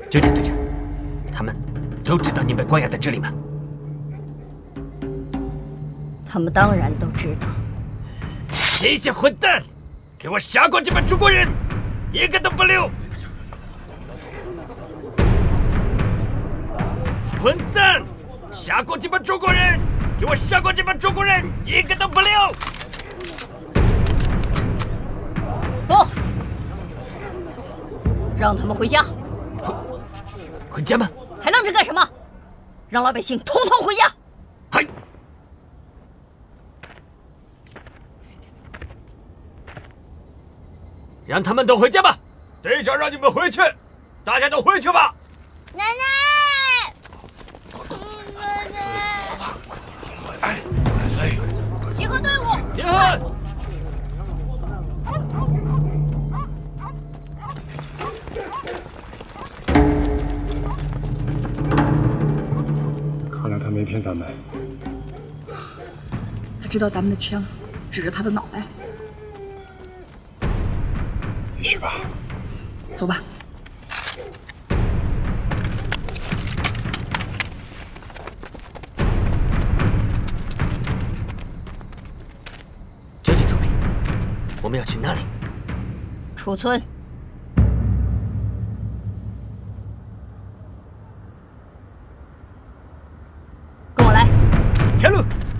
纠察队长，他们都知道你被关押在这里吗？ 他们当然都知道。 这些混蛋，给我杀光这帮中国人，一个都不留！混蛋，杀光这帮中国人！给我杀光这帮中国人，一个都不留！ 不，让他们回家。 回家吗？ 还愣着干什么？让老百姓统统回家！ 嗨！让他们都回家吧。队长让你们回去，大家都回去吧。 奶奶，奶奶， 集合队伍， 集合！ 看来他没骗咱们。 他知道咱们的枪指着他的脑袋。 也许吧。 走吧。 究竟准备，我们要去哪里？ 储村。